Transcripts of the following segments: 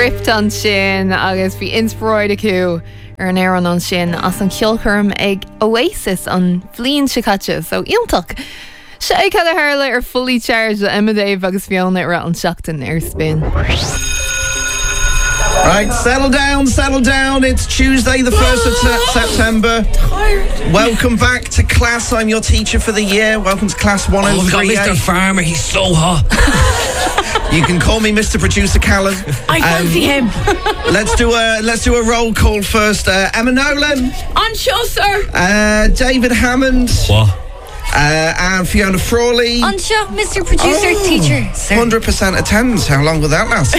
Rift an sin agus bhí inspiráid acu ar an éan an sin as an ceolcharm ag Oasis an bhliain sicate, so iontach. Se ag cad a hála ar fully charged Emma Dave agus Fiona ar an seachtain ar spin. Right, settle down. It's Tuesday, the 1st of September. Tired. Welcome back to class. I'm your teacher for the year. Welcome to class 103A. Oh, we've got Mr. Farmer. He's so hot. You can call me Mr. Producer Callum. I fancy him. Let's do a roll call first. Emma Nolan. On show, sir. David Hammond. What? And Fiona Frawley. On show, Mr. Producer, teacher, sir. 100% attendance. How long will that last?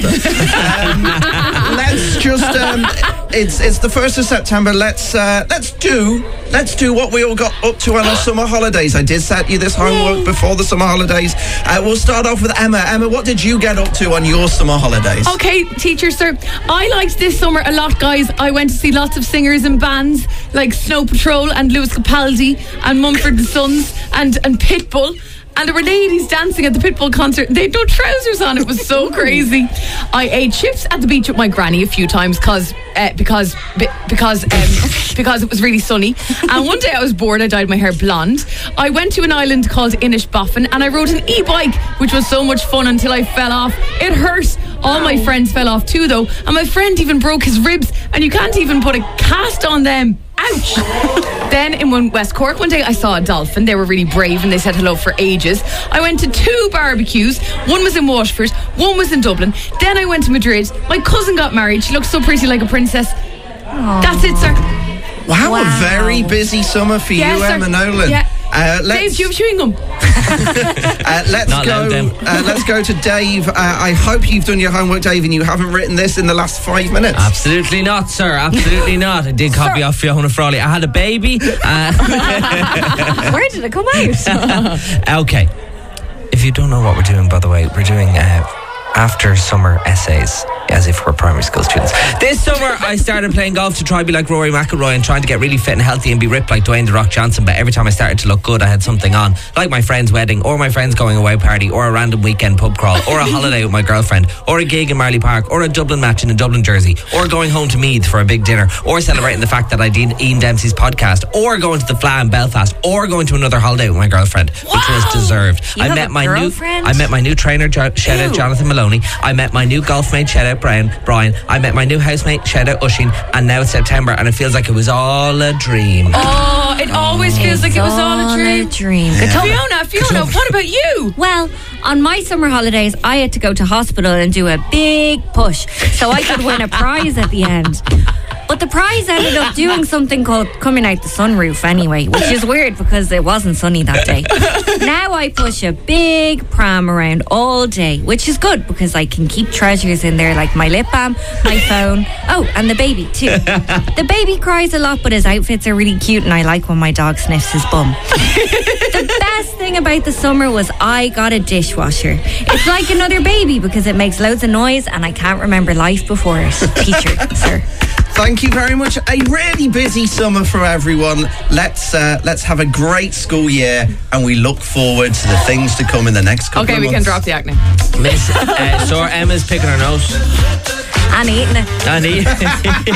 Let's just. It's the 1st of September. Let's do what we all got up to on our summer holidays. I did set you this homework before the summer holidays. We'll start off with Emma. Emma, what did you get up to on your summer holidays? Okay, teacher, sir. I liked this summer a lot, guys. I went to see lots of singers and bands like Snow Patrol and Lewis Capaldi and Mumford & Sons and Pitbull. And there were ladies dancing at the Pitbull concert. They had no trousers on. It was so crazy. I ate chips at the beach with my granny a few times because it was really sunny. And one day I was bored. I dyed my hair blonde. I went to an island called Inishbofin and I rode an e-bike, which was so much fun until I fell off. It hurt. All my friends fell off too, though. And my friend even broke his ribs. And you can't even put a cast on them. Ouch! Then in West Cork one day I saw a dolphin. They were really brave and they said hello for ages. I went to 2 barbecues. One was in Waterford, one was in Dublin. Then I went to Madrid. My cousin got married. She looked so pretty like a princess. Aww. That's it, sir. Wow, a very busy summer for you, sir. Emma Nolan. Yeah. Dave, do you have chewing gum? Let's go to Dave. I hope you've done your homework, Dave, and you haven't written this in the last 5 minutes. Absolutely not, sir. Absolutely not. I did copy off Fiona Frawley. I had a baby. Where did it come out? Okay. If you don't know what we're doing, by the way, we're doing after summer essays, as if we're primary school students. This summer I started playing golf to try to be like Rory McIlroy and trying to get really fit and healthy and be ripped like Dwayne The Rock Johnson, but every time I started to look good I had something on, like my friend's wedding or my friend's going away party or a random weekend pub crawl or a holiday with my girlfriend or a gig in Marley Park or a Dublin match in a Dublin jersey or going home to Meath for a big dinner or celebrating the fact that I did Ian Dempsey's podcast or going to the Fla in Belfast or going to another holiday with my girlfriend, which was deserved. I met my new trainer, shout out Jonathan Maloney. I met my new golf mate, shout out Brian. I met my new housemate, shout out Usheen, and now it's September and it feels like it was all a dream. Oh, it always feels like it was all a dream. Yeah. Fiona, what about you? Well, on my summer holidays, I had to go to hospital and do a big push so I could win a prize at the end. But the prize ended up doing something called coming out the sunroof anyway, which is weird because it wasn't sunny that day. Now I push a big pram around all day, which is good because I can keep treasures in there like my lip balm, my phone, and the baby too. The baby cries a lot, but his outfits are really cute and I like when my dog sniffs his bum. The best thing about the summer was I got a dishwasher. It's like another baby because it makes loads of noise and I can't remember life before it. Teacher, sir. Thank you very much. A really busy summer for everyone. Let's have a great school year, and we look forward to the things to come in the next couple of months. Okay, we can drop the acne. Miss, so Emma's picking her nose. And eating it.